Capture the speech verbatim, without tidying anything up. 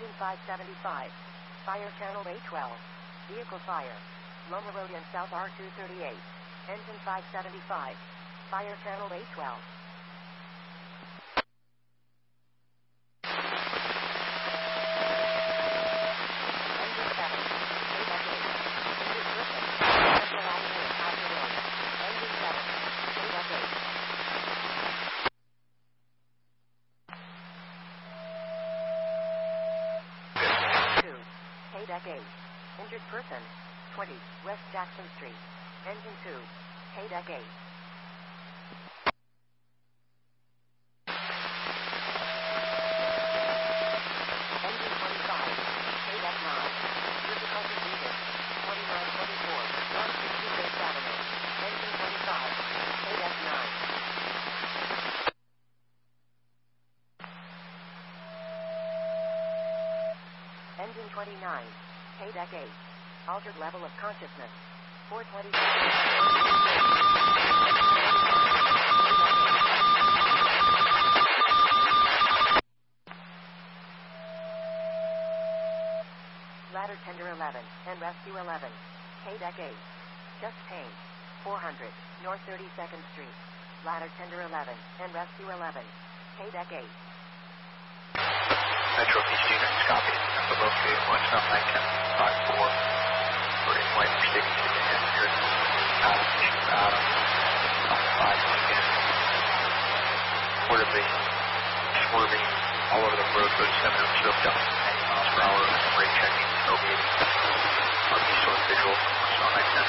Engine five seventy-five. Fire channel A twelve. Vehicle fire. Loma Road and South R two thirty-eight. Engine five seventy-five. Fire channel A twelve. Engine seven. Payback eight. Engine Griffin. Central Avenue and High Road. Engine seven. Payback eight. two. Payback eight. Injured person. twenty. West Jackson Street. Engine two. Payback eight. Engine twenty-five. Payback nine. Difficulty needed. twenty-nine twenty-four. one sixty-fifth Avenue. Engine twenty-five. Payback nine. Engine twenty-nine. Payback eight. Altered level of consciousness. four twenty. Ladder tender eleven and rescue eleven. Payback eight. Just pain. four hundred North thirty-second Street. Ladder tender eleven and rescue eleven. Payback eight. Metro P C units copy. Number located one South nine ten five four. For in white for safety to the hundred. Out of mission out of five again. Reportedly swerving all over the road, thirty-seven oh, so down ninety miles per hour, brake checking, tailgating, R P source visual.